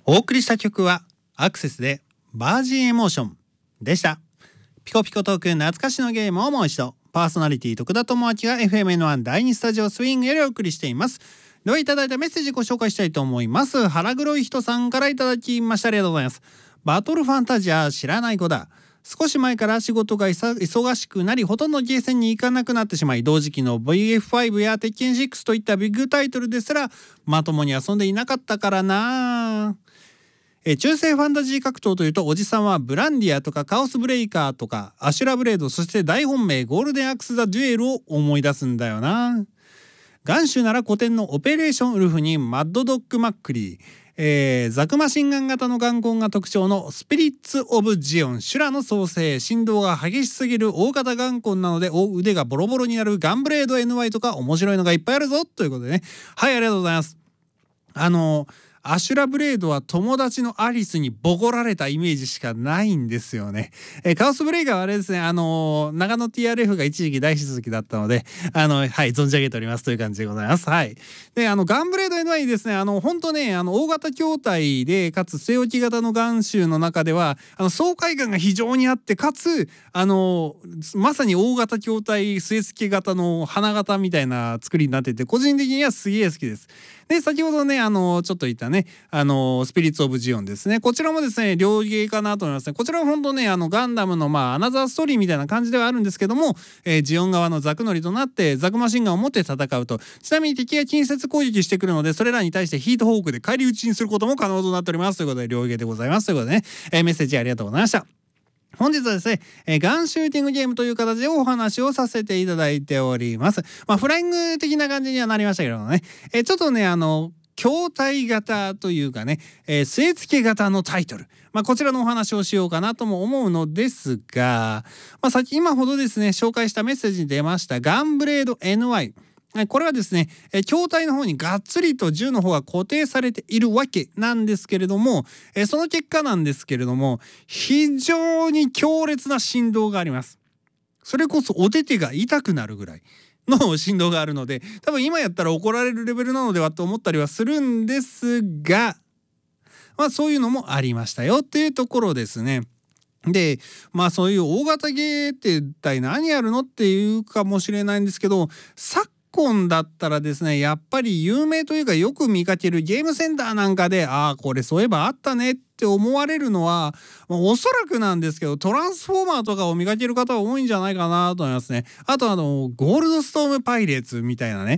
お送りした曲はアクセスでバージンエモーションでした。ピコピコトーク懐かしのゲームをもう一度、パーソナリティ徳田智明が FMN1 第2スタジオスイングよりお送りしています。ではいただいたメッセージご紹介したいと思います。腹黒い人さんからいただきました。ありがとうございます。バトルファンタジア知らない子だ。少し前から仕事が忙しくなり、ほとんどゲーセンに行かなくなってしまい、同時期の VF5 や鉄拳6といったビッグタイトルですらまともに遊んでいなかったからな。中世ファンタジー格闘というと、おじさんはブランディアとかカオスブレイカーとかアシュラブレード、そして大本命ゴールデンアクス・ザ・デュエルを思い出すんだよな。元首なら古典のオペレーションウルフにマッドドッグ・マックリー、ザクマシンガン型の眼根が特徴のスピリッツ・オブ・ジオン、修羅の創生、振動が激しすぎる大型眼根なので腕がボロボロになるガンブレード NY とか面白いのがいっぱいあるぞということでね。はい、ありがとうございます。アシュラブレードは友達のアリスにボコられたイメージしかないんですよね。カオスブレイカーはあれですね、長野 TRF が一時期大好きだったので、はい、存じ上げておりますという感じでございます。はい。で、ガンブレード NY ですね、本当ね、大型筐体で、かつ据え置き型のガンシュの中では、爽快感が非常にあって、かつ、まさに大型筐体据え付け型の花形みたいな作りになってて、個人的にはすげえ好きです。で、先ほどね、ちょっと言ったね、スピリッツ・オブ・ジオンですね。こちらもですね、両芸かなと思いますね。こちらは本当ね、ガンダムのアナザーストーリーみたいな感じではあるんですけども、ジオン側のザクノリとなってザクマシンガンを持って戦うと。ちなみに敵が近接攻撃してくるので、それらに対してヒートホークで返り討ちにすることも可能となっておりますということで、両芸でございますということでね、メッセージありがとうございました。本日はですね、ガンシューティングゲームという形でお話をさせていただいております。フライング的な感じにはなりましたけどもね、ちょっとね、筐体型というかね、据え付け型のタイトル、こちらのお話をしようかなとも思うのですが、今ほどですね紹介したメッセージに出ましたガンブレード NY、これはですね、筐体の方にがっつりと銃の方が固定されているわけなんですけれども、その結果なんですけれども、非常に強烈な振動があります。それこそお手手が痛くなるぐらいの振動があるので、多分今やったら怒られるレベルなのではと思ったりはするんですが、そういうのもありましたよっていうところですね。で、そういう大型ゲーって一体何やるのっていうかもしれないんですけど、昨今だったらですね、やっぱり有名というかよく見かけるゲームセンターなんかで、これそういえばあったねって思われるのは、おそらくなんですけどトランスフォーマーとかを見かける方は多いんじゃないかなと思いますね。あとゴールドストームパイレーツみたいなね、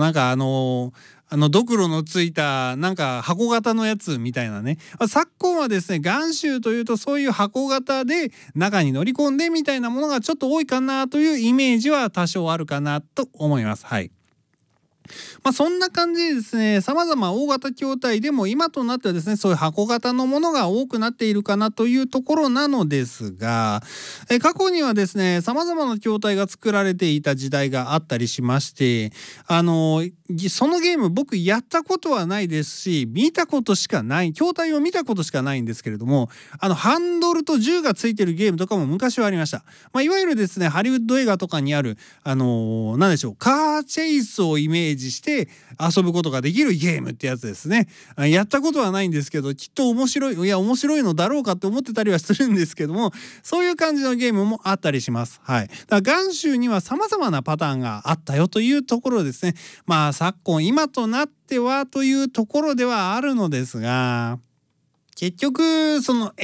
ドクロのついたなんか箱型のやつみたいなね、昨今はですね、ガンシューというとそういう箱型で中に乗り込んでみたいなものがちょっと多いかなというイメージは多少あるかなと思います。はい。そんな感じでですね、様々大型筐体でも今となってはですね、そういう箱型のものが多くなっているかなというところなのですが、過去にはですね、様々な筐体が作られていた時代があったりしまして、そのゲーム僕やったことはないですし、見たことしかない、筐体を見たことしかないんですけれども、ハンドルと銃がついてるゲームとかも昔はありました。いわゆるですね、ハリウッド映画とかにある、何でしょう、カーチェイスをイメージして遊ぶことができるゲームってやつですね。やったことはないんですけど、きっと面白いのだろうかって思ってたりはするんですけども、そういう感じのゲームもあったりします。はい。だから元首には様々なパターンがあったよというところですね。昨今今となってはというところではあるのですが、結局その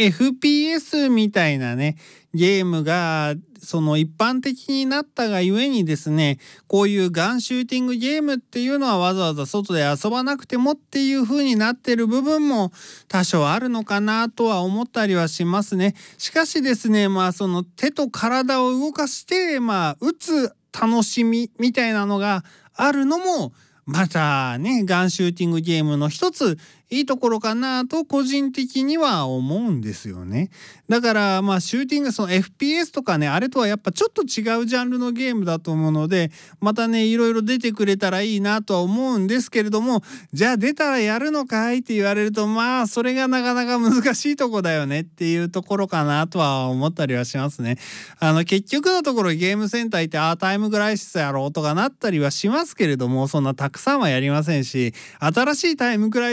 FPS みたいなねゲームがその一般的になったがゆえにですね、こういうガンシューティングゲームっていうのはわざわざ外で遊ばなくてもっていう風になってる部分も多少あるのかなとは思ったりはしますね。しかしですね、その手と体を動かして打つ楽しみみたいなのがあるのもまたね、ガンシューティングゲームの一ついいところかなと個人的には思うんですよね。だからシューティング、その FPS とかね、あれとはやっぱちょっと違うジャンルのゲームだと思うので、またねいろいろ出てくれたらいいなとは思うんですけれども、じゃあ出たらやるのかいって言われるとそれがなかなか難しいとこだよねっていうところかなとは思ったりはしますね。結局のところゲームセンター行ってタイムクライシスやろうとかなったりはしますけれども、そんなたくさんはやりませんし、新しいタイムクライシス出たか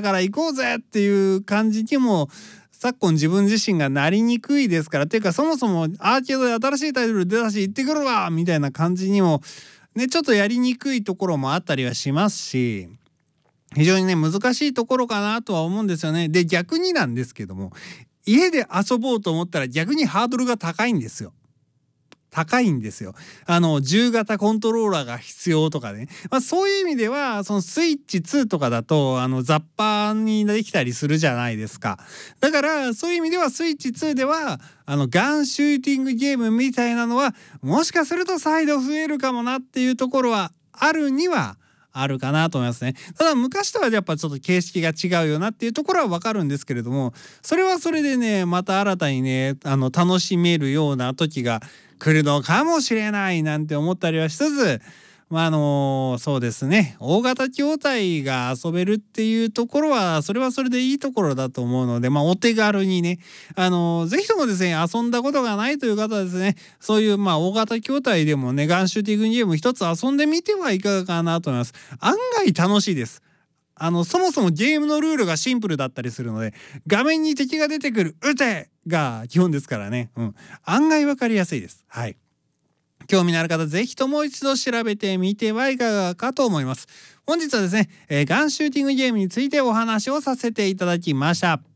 から行こうぜっていう感じにも昨今自分自身がなりにくいですから、っていうかそもそもアーケードで新しいタイトル出たし行ってくるわみたいな感じにもね、ちょっとやりにくいところもあったりはしますし、非常にね難しいところかなとは思うんですよね。で逆になんですけども、家で遊ぼうと思ったら逆にハードルが高いんですよ。10型コントローラーが必要とかね、そういう意味ではそのスイッチ2とかだとザッパーにできたりするじゃないですか。だからそういう意味ではスイッチ2ではガンシューティングゲームみたいなのはもしかすると再度増えるかもなっていうところはあるにはあるかなと思いますね。ただ昔とはやっぱちょっと形式が違うよなっていうところはわかるんですけれども、それはそれでねまた新たにね楽しめるような時が来るのかもしれないなんて思ったりはしつつ、そうですね、大型筐体が遊べるっていうところはそれはそれでいいところだと思うので、お手軽にねぜひともですね遊んだことがないという方はですね、そういう大型筐体でもねガンシューティングゲーム一つ遊んでみてはいかがかなと思います。案外楽しいです。そもそもゲームのルールがシンプルだったりするので、画面に敵が出てくる撃てが基本ですからね、案外わかりやすいです。はい、興味のある方ぜひとも一度調べてみてはいかがかと思います。本日はですね、ガンシューティングゲームについてお話をさせていただきました。